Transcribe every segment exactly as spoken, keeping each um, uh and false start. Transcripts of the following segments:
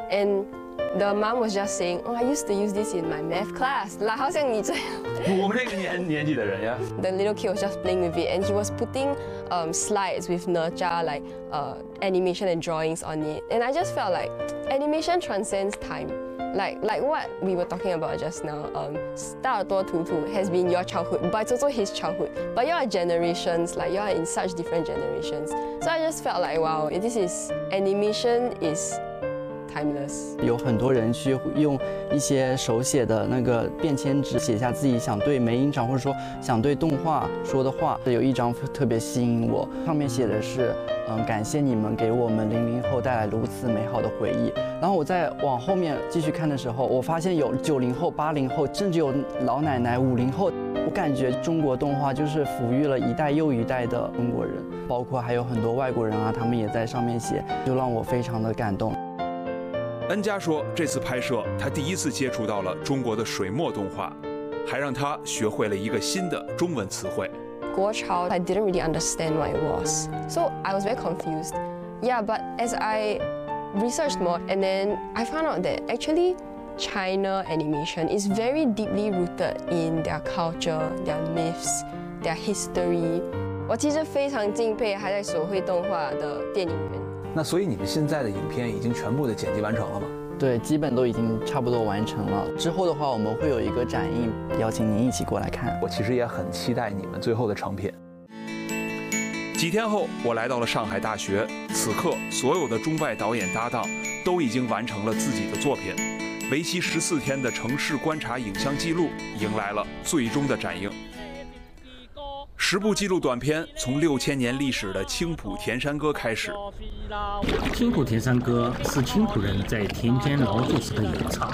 and the mom was just saying, "Oh, I used to use this in my math class." 啦，好像你这样。 我们这个年年纪的人呀。 The little kid was just playing with it, and he was putting um, slides with nurture, like uh, animation and drawings on it. And I just felt like animation transcends time. Like like what we were talking about just now. Um, 大耳朵图图 has been your childhood, but it's also his childhood. But you are generations, like you are in such different generations. So I just felt like, wow, this is animation is timeless. 有很多人去用一些手写的那个便签纸写下自己想对梅影厂或者说想对动画说的话。有一张特别吸引我，上面写的是，嗯，感谢你们给我们零零后带来如此美好的回忆。然后我再往后面继续看的时候，我发现有九零后、八零后，甚至有老奶奶、五零后。我感觉中国动画就是抚育了一代又一代的中国人，包括还有很多外国人啊，他们也在上面写，就让我非常的感动。 恩佳说，这次拍摄他第一次接触到了中国的水墨动画，还让他学会了一个新的中文词汇。 国潮 I didn't really understand what it was, so I was very confused. Yeah, but as I researched more, and then I found out that actually China animation is very deeply rooted in their culture, their myths, their history. 我其实非常敬佩还在手绘动画的电影人。 那所以你们现在的影片已经全部的剪辑完成了吗？ 对，基本都已经差不多完成了。之后的话，我们会有一个展映，邀请您一起过来看。 我其实也很期待你们最后的成品。 几天后，我来到了上海大学，此刻所有的中外导演搭档都已经完成了自己的作品。为期十四天的城市观察影像记录迎来了最终的展映。十部纪录短片从六千年历史的青浦田山歌开始。 青浦田山歌是青浦人在田间劳作时的咏唱。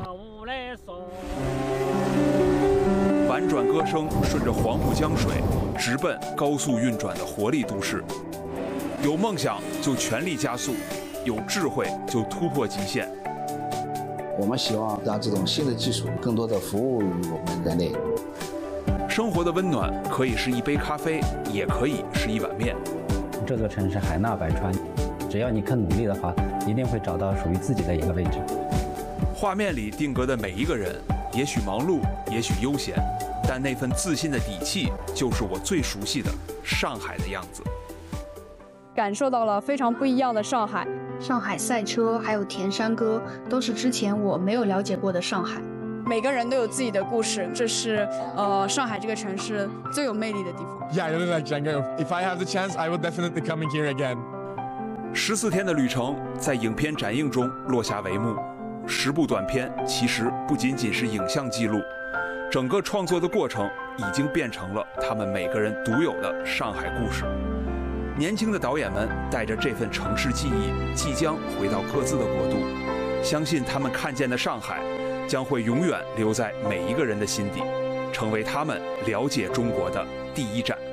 婉转歌声顺着黄浦江水，直奔高速运转的活力都市。有梦想就全力加速，有智慧就突破极限。 我们希望让这种新的技术更多的服务于我们人类。 生活的温暖可以是一杯咖啡，也可以是一碗面。 这座城市海纳百川，只要你肯努力的话，一定会找到属于自己的一个位置。 画面里定格的每一个人，也许忙碌，也许悠闲，但那份自信的底气，就是我最熟悉的上海的样子。 感受到了非常不一样的上海。 上海赛车还有田山歌，都是之前我没有了解过的上海。 每个人都有自己的故事，这是呃上海这个城市最有魅力的地方。 Yeah, I really like Django. If I have the chance, I will definitely coming here again. 十四天的旅程在影片展映中落下帷幕。十部短片其实不仅仅是影像记录，整个创作的过程已经变成了他们每个人独有的上海故事。年轻的导演们带着这份城市记忆，即将回到各自的国度。相信他们看见的上海，将会永远留在每一个人的心底，成为他们了解中国的第一站。